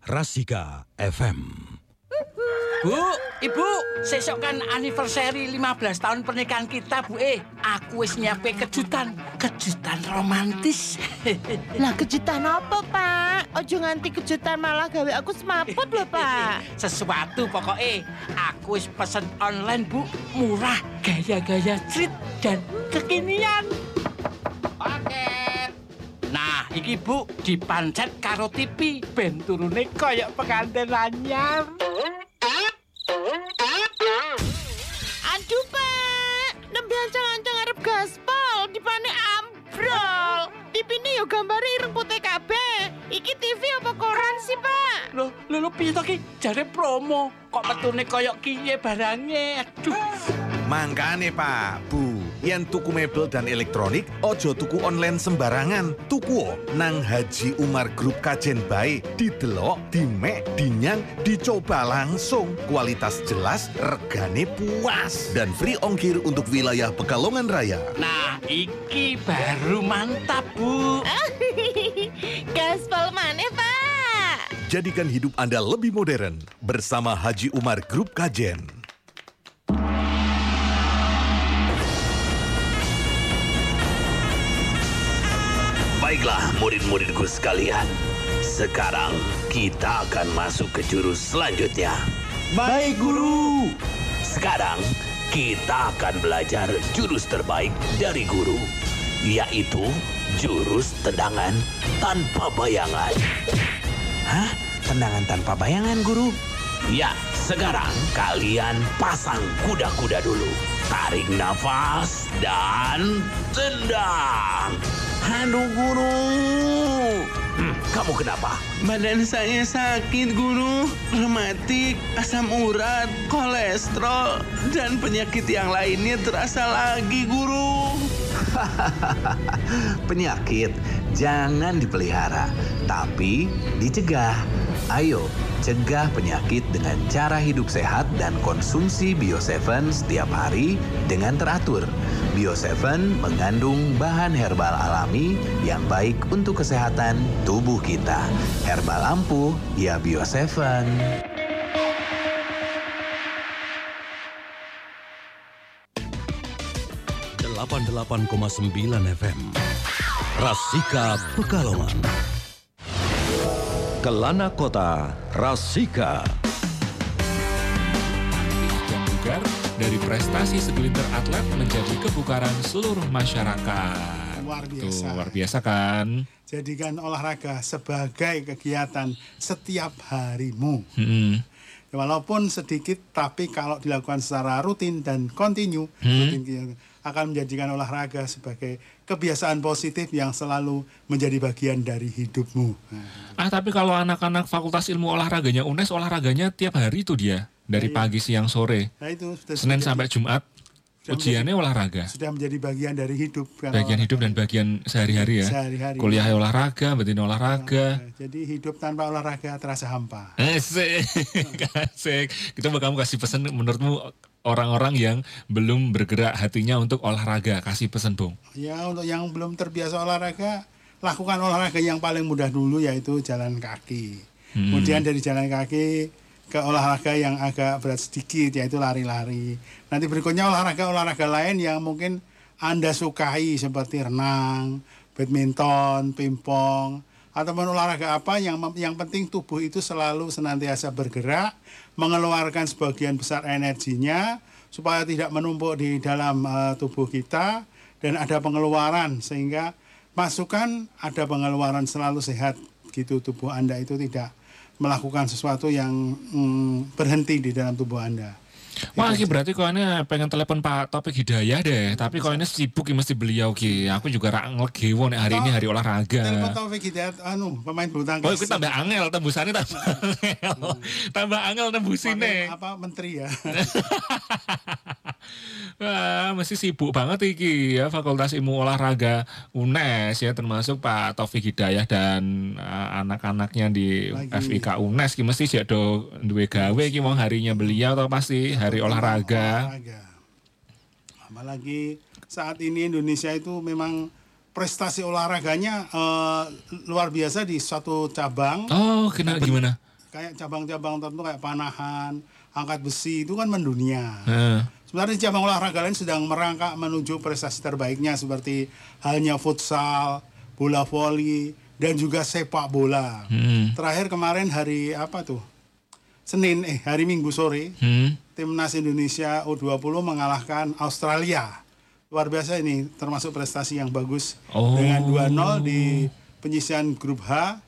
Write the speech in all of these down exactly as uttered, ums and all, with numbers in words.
Rasika F M. Bu, Ibu, sesok kan anniversary lima belas tahun pernikahan kita, Bu. Eh, aku wis nyiapin kejutan, kejutan romantis. Lah kejutan apa, Pak? Ojo nganti kejutan malah gawe aku semaput lho, Pak. Sesuatu pokoknya aku wis pesen online, Bu. Murah, gaya-gaya street dan kekinian. Paket. Nah, iki Bu dipancet karo T V, ben turune koyok pengantin anyar. Aduh, Pak. Nembe ancang-ancang arep gaspol, dipane ambrol. T V-ne yo gambare ireng putih kabeh. Iki T V apa koran sih, Pak? Loh, lho lho piye to ki? Jare promo. Kok metune koyok kiye barange? Aduh. Mangkane Pak, Bu, yen tuku mebel dan elektronik, ojo tuku online sembarangan. Tuku nang Haji Umar Group Kajen bae, didelok, dimek, dinyang, dicoba langsung. Kualitas jelas, regane puas, dan free ongkir untuk wilayah Pekalongan Raya. Nah, iki baru mantap, Bu. Gaspol maneh, Pak. Jadikan hidup Anda lebih modern bersama Haji Umar Group Kajen. Baiklah murid-muridku sekalian, sekarang kita akan masuk ke jurus selanjutnya. Baik, Guru. Sekarang kita akan belajar jurus terbaik dari guru, yaitu jurus tendangan tanpa bayangan. Hah? Tendangan tanpa bayangan, Guru? Ya, sekarang kalian pasang kuda-kuda dulu. Tarik nafas dan tendang. Aduh, Guru. Hmm, kamu kenapa? Badan saya sakit, Guru. Rematik, asam urat, kolesterol, dan penyakit yang lainnya terasa lagi, Guru. Penyakit jangan dipelihara, tapi dicegah. Ayo, cegah penyakit dengan cara hidup sehat dan konsumsi Bio tujuh setiap hari dengan teratur. Bio tujuh mengandung bahan herbal alami yang baik untuk kesehatan tubuh kita. Herbal ampuh, ya Bio tujuh. delapan puluh delapan koma sembilan F M. Rasika Pekalongan. Kelana Kota, Rasika. Dan bugar dari prestasi segelintir atlet menjadi kebugaran seluruh masyarakat. Luar biasa. Tuh, luar biasa kan? Jadikan olahraga sebagai kegiatan setiap harimu. Hmm. Walaupun sedikit, tapi kalau dilakukan secara rutin dan kontinu, Hmm. rutin, akan menjadikan olahraga sebagai kebiasaan positif yang selalu menjadi bagian dari hidupmu. Nah. Ah, tapi kalau anak-anak Fakultas Ilmu Olahraganya U N E S, olahraganya tiap hari tuh dia. Dari Nah, pagi, siang, sore. Nah, itu sudah Senin menjadi, sampai Jumat, sudah ujiannya menjadi, olahraga. Sudah menjadi bagian dari hidup. Kan, Bagian hidup dan bagian sehari-hari ya. Sehari-hari. Kuliah olahraga, betina olahraga. Nah, jadi hidup tanpa olahraga terasa hampa. Asik, asik. Kita bakal kasih pesan menurutmu orang-orang yang belum bergerak hatinya untuk olahraga. Kasih pesan, Bung. Ya, untuk yang belum terbiasa olahraga, lakukan olahraga yang paling mudah dulu, yaitu jalan kaki. Hmm. Kemudian dari jalan kaki ke olahraga yang agak berat sedikit, yaitu lari-lari. Nanti berikutnya olahraga-olahraga lain yang mungkin Anda sukai, seperti renang, badminton, pingpong, ataupun olahraga apa yang yang penting tubuh itu selalu senantiasa bergerak, mengeluarkan sebagian besar energinya supaya tidak menumpuk di dalam uh, tubuh kita dan ada pengeluaran, sehingga masukan ada pengeluaran, selalu sehat gitu tubuh Anda itu tidak melakukan sesuatu yang mm, berhenti di dalam tubuh Anda. Wah, ini berarti kau ini pengen telepon Pak Taufik Hidayah deh. Tapi kau ini sibuk ya mesti beliau ki. Aku juga rak ngelegewo nih hari ini hari olahraga. Telepon Taufik Hidayah, anu pemain bulu tangkis. Oh, itu tambah angel tembusannya tambah angel. Tambah angel tembusinnya. Apa menteri ya? Wah, mesti sibuk banget iki ya Fakultas Ilmu Olahraga U N E S ya, termasuk Pak Taufik Hidayah dan uh, anak-anaknya di Lagi. F I K U N E S ki mesti jado duwe gawe ki mau harinya beliau atau pasti hari olahraga. olahraga. Apalagi saat ini Indonesia itu memang prestasi olahraganya uh, luar biasa di suatu cabang. Oh, kena gimana? kayak cabang-cabang tertentu kayak panahan, angkat besi itu kan mendunia. Heeh. Sebenarnya cabang olahraga lain sedang merangkak menuju prestasi terbaiknya seperti halnya futsal, bola voli, dan juga sepak bola. Hmm. Terakhir kemarin hari apa tuh? Senin, eh hari Minggu sore, Hmm. Timnas Indonesia U dua puluh mengalahkan Australia. Luar biasa ini, termasuk prestasi yang bagus. Oh. Dengan dua nol di penyisihan grup H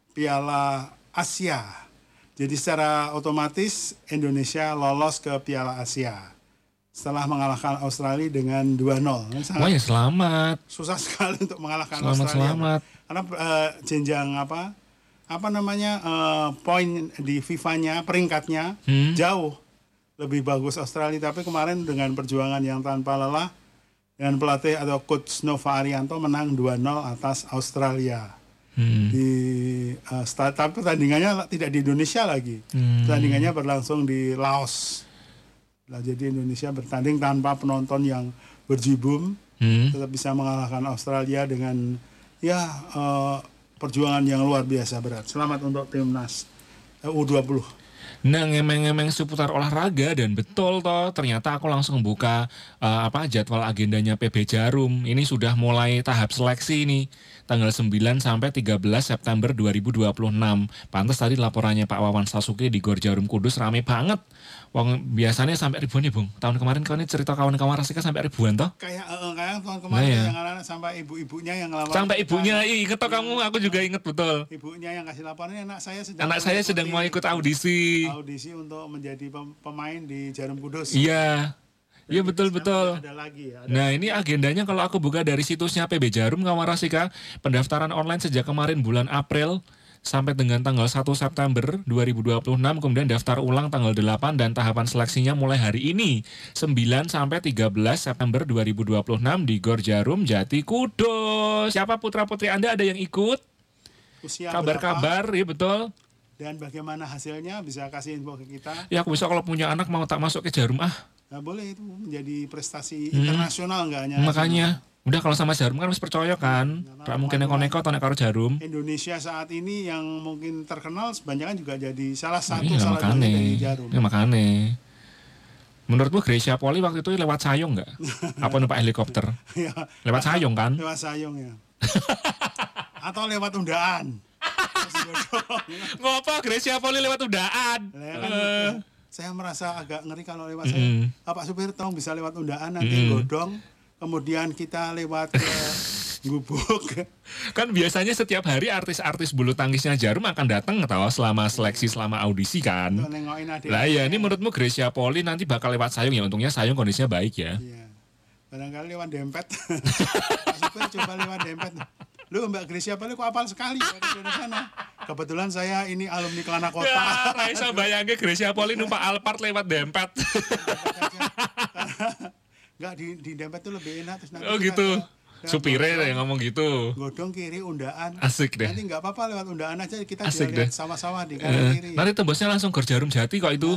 Piala Asia. Jadi secara otomatis Indonesia lolos ke Piala Asia setelah mengalahkan Australia dengan dua nol. Wah ya selamat. Susah sekali untuk mengalahkan Selamat, Australia. selamat. Karena uh, jenjang apa apa namanya uh, poin di FIFA-nya, peringkatnya Hmm. jauh lebih bagus Australia. Tapi kemarin dengan perjuangan yang tanpa lelah dan pelatih atau coach Nova Arianto menang dua nol atas Australia. Hmm. Di uh, start, tapi pertandingannya tidak di Indonesia lagi. Hmm. Pertandingannya berlangsung di Laos. Nah, jadi Indonesia bertanding tanpa penonton yang berjibun, Hmm. tetap bisa mengalahkan Australia dengan ya uh, perjuangan yang luar biasa berat. Selamat untuk timnas uh, U dua puluh. Nah, ngemeng-ngemeng seputar olahraga dan betul toh ternyata aku langsung buka uh, apa jadwal agendanya P B Jarum. Ini sudah mulai tahap seleksi nih. Tanggal sembilan sampai tiga belas September dua ribu dua puluh enam. Pantes tadi laporannya Pak Wawan Sasuke di Gor Jarum Kudus rame banget. Wong biasanya sampai ribuan ya, Bung. Tahun kemarin kau ini cerita kawan-kawan Rasika sampai ribuan toh? Kayak uh, kayak tahun kemarin Nah, ya. yang anak sampai ibu-ibunya yang ngelamar. Sampai kita. ibunya, ih, inget toh kamu, aku juga inget betul. Ibunya yang kasih laporan, anak saya sedang Anak saya sedang mau ikut audisi. audisi untuk menjadi pem- pemain di Jarum Kudus. Iya. Iya betul Sekarang betul. Ada lagi, ada Nah ini agendanya kalau aku buka dari situsnya P B Jarum kawan Rasika, pendaftaran online sejak kemarin bulan April sampai dengan tanggal satu September dua ribu dua puluh enam, kemudian daftar ulang tanggal delapan dan tahapan seleksinya mulai hari ini sembilan sampai tiga belas September dua ribu dua puluh enam di Gor Jarum Jati Kudus. Siapa putra-putri Anda ada yang ikut? usia Kabar-kabar, ya betul. berapa, dan bagaimana hasilnya bisa kasih info ke kita. Ya aku bisa kalau punya anak mau tak masuk ke Jarum ah. Nah, boleh itu menjadi prestasi Hmm. internasional enggak hanya Makanya udah kalau sama Jarum kan harus percaya kan. Tak mungkin neko-neko atau neko Jarum. Indonesia saat ini yang mungkin terkenal sebanyakan juga jadi salah satu Iya salah satu makanya, dari Jarum. ya makanya. Menurutmu Gracia Poli waktu itu lewat Sayong nggak? Apa numpak helikopter? Ya, Lewat Sayong kan? lewat Sayong ya. Atau lewat undaan. Terus godong. Ngopo Gracia Poli lewat undaan? Lah, kan, Eh. saya merasa agak ngeri kalau lewat Mm-mm. saya. Pak supir tolong bisa lewat undaan nanti Mm-mm. godong. Kemudian kita lewat ke Gubuk. Kan biasanya setiap hari artis-artis bulu tangkisnya Jarum akan datang tahu selama seleksi selama audisi kan. Untuk nengokin adik. Lah ya ini menurutmu Gracia Poli nanti bakal lewat Sayong ya, untungnya Sayong kondisinya baik ya. Iya. Barangkali lewat dempet. Pak supir coba lewat dempet. Lu Mbak Gracia Poli kok apal sekali dari sana. Kebetulan saya ini alumni Kelana Kota. Ya, Raisa bayangin Gracia Poli numpak Alphard lewat dempet. Enggak di di dempet tuh lebih enak terus nanti Oh kita gitu. ke- ke Supire godong, yang ngomong gitu. godong kiri undaan. Asik deh. Nanti nggak apa-apa lewat undaan aja kita Asik bisa lihat deh. sawah-sawah di Eh, kanan kiri. nanti tembusnya langsung Gor Jarum Jati kok itu.